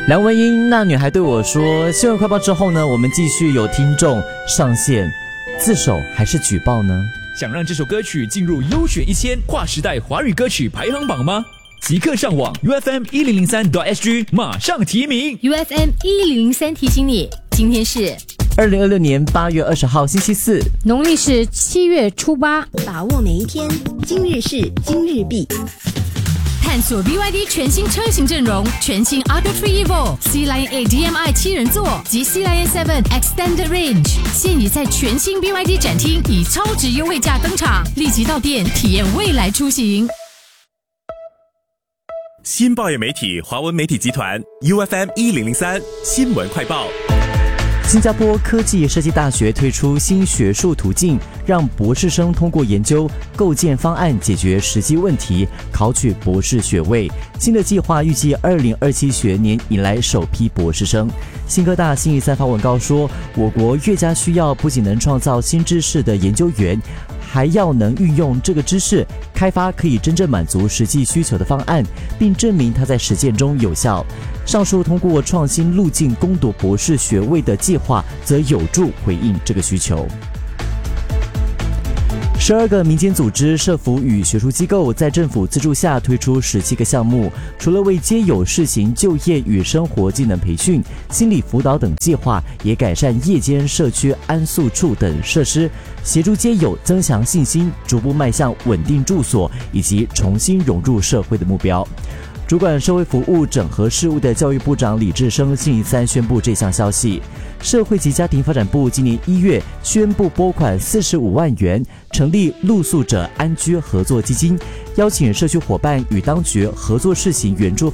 梁文音那女孩对我说，新闻快报之后呢，我们继续有听众上线，自首还是举报呢？ 想让这首歌曲进入优选1000跨时代华语歌曲排行榜吗？即刻上网 UFM1003.SG 马上提名。 UFM1003 提醒你，今天是 2026年8月20号星期四， 农历是7月初8， 把握每一天，今日事今日毕。 探索 BYD 全新车型阵容，全新 Ultra3 Evo、Sea Lion 8 DMI 7人座及 Sea Lion 7 Extended Range， 现已在全新 BYD 展厅以超值优惠价登场，立即到店体验未来出行。 新报业媒体华文媒体集团 UFM1003 新闻快报。 新加坡科技设计大学推出新学术途径，让博士生通过研究构建方案，解决实际问题，考取博士学位。新的计划预计2027学年引来首批博士生。新科大星期三发文告说，我国越加需要不仅能创造新知识的研究员，还要能运用这个知识，开发可以真正满足实际需求的方案，并证明它在实践中有效。上述通过创新路径攻夺博士学位的计划，则有助回应这个需求。12个民间组织、社福与学术机构在政府资助下推出17个项目，除了为街友试行就业与生活技能培训、心理辅导等计划，也改善夜间社区安宿处等设施，协助街友增强信心，逐步迈向稳定住所以及重新融入社会的目标。主管社会服务整合事务的教育部长李志生星期三宣布这项消息。社会及家庭发展部今年1月宣布拨款45万元，成立露宿者安居合作基金，邀请社区伙伴与当局合作试行援助